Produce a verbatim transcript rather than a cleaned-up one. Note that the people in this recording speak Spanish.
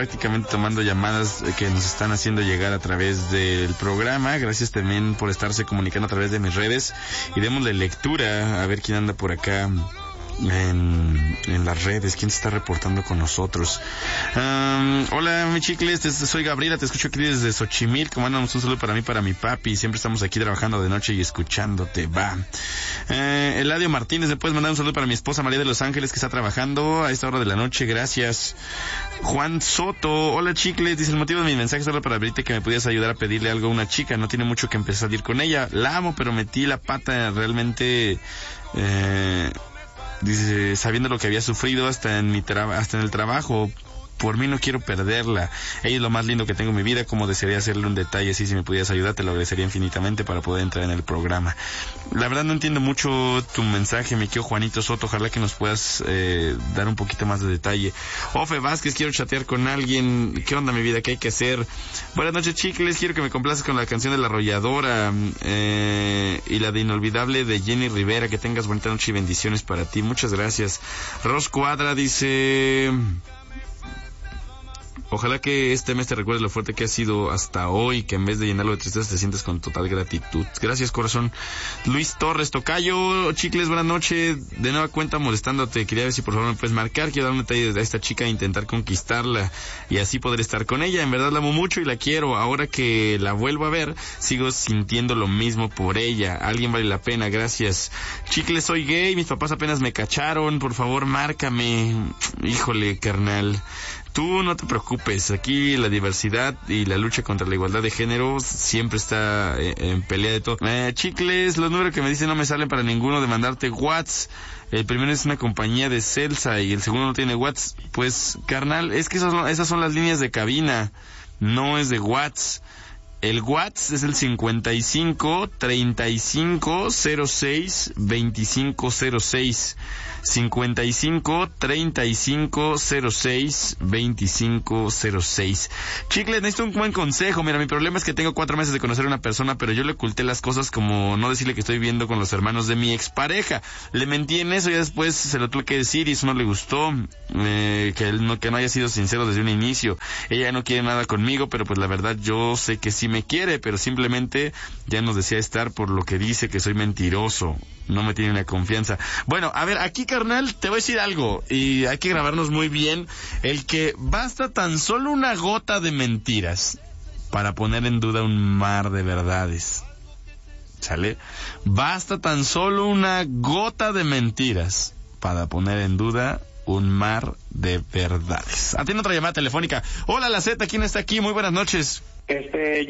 prácticamente tomando llamadas que nos están haciendo llegar a través del programa. Gracias también por estarse comunicando a través de mis redes. Y démosle lectura a ver quién anda por acá en, en las redes, quién se está reportando con nosotros. Um, hola, mi chicles, te, soy Gabriela, te escucho aquí desde Xochimilco. Mandamos un saludo para mí, para mi papi. Siempre estamos aquí trabajando de noche y escuchándote, va. Eh, Eladio Martínez, ¿me puedes mandar un saludo para mi esposa María de Los Ángeles, que está trabajando a esta hora de la noche? Gracias. Juan Soto, hola chicles, dice: el motivo de mi mensaje es solo para pedirte que me pudieras ayudar a pedirle algo a una chica. No tiene mucho que empezar a salir con ella. La amo, pero metí la pata realmente... Eh, dice, sabiendo lo que había sufrido hasta en mi tra- hasta en el trabajo. Por mí no quiero perderla. Ella es lo más lindo que tengo en mi vida. Como desearía hacerle un detalle así, si me pudieras ayudar, te lo agradecería infinitamente para poder entrar en el programa. La verdad no entiendo mucho tu mensaje, mi querido Juanito Soto. Ojalá que nos puedas eh, dar un poquito más de detalle. Ofe Vázquez, quiero chatear con alguien. ¿Qué onda, mi vida? ¿Qué hay que hacer? Buenas noches, chicles. Quiero que me complazcas con la canción de La Arrolladora eh, y la de Inolvidable de Jenny Rivera. Que tengas bonita noche y bendiciones para ti. Muchas gracias. Ros Cuadra dice... Ojalá que este mes te recuerdes lo fuerte que has sido hasta hoy, que en vez de llenarlo de tristeza te sientes con total gratitud. Gracias, corazón. Luis Torres, tocayo, chicles, buenas noches. De nueva cuenta molestándote, quería ver si por favor me puedes marcar. Quiero dar un detalle a esta chica e intentar conquistarla y así poder estar con ella. En verdad la amo mucho y la quiero. Ahora que la vuelvo a ver, sigo sintiendo lo mismo por ella. Alguien vale la pena, gracias. Chicles, soy gay, mis papás apenas me cacharon. Por favor, márcame. Híjole, carnal. Tú no te preocupes, aquí la diversidad y la lucha contra la igualdad de género siempre está en pelea de todo. Eh, chicles, los números que me dicen no me salen para ninguno de mandarte WhatsApp. El primero es una compañía de Celsa y el segundo no tiene WhatsApp. Pues, carnal, es que esas son, esas son las líneas de cabina, no es de WhatsApp. El WhatsApp es el cincuenta y cinco, treinta y cinco, cero seis, veinticinco cero seis. cincuenta y cinco, treinta y cinco, cero seis, veinticinco cero seis. Chicles, necesito un buen consejo. Mira, mi problema es que tengo cuatro meses de conocer a una persona, pero yo le oculté las cosas, como no decirle que estoy viviendo con los hermanos de mi expareja. Le mentí en eso y después se lo tuve que decir y eso no le gustó. Eh, que, él no, que no haya sido sincero desde un inicio. Ella no quiere nada conmigo, pero pues la verdad yo sé que sí me quiere, pero simplemente ya nos desea estar, por lo que dice que soy mentiroso. No me tiene la confianza. Bueno, a ver, aquí, carnal, te voy a decir algo y hay que grabarnos muy bien. El que basta tan solo una gota de mentiras para poner en duda un mar de verdades. ¿Sale? Basta tan solo una gota de mentiras para poner en duda un mar de verdades. Atiendo otra llamada telefónica. Hola, la Z, ¿quién está aquí? Muy buenas noches. Este...